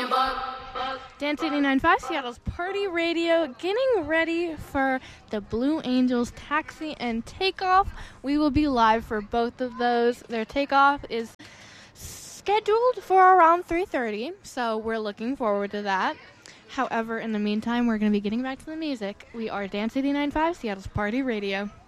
Dance 89.5, Seattle's Party Radio, getting ready for the Blue Angels Taxi and Takeoff. We will be live for both of those. Their takeoff is scheduled for around 3:30, so we're looking forward to that. However, in the meantime, we're going to be getting back to the music. We are Dance 89.5, Seattle's Party Radio.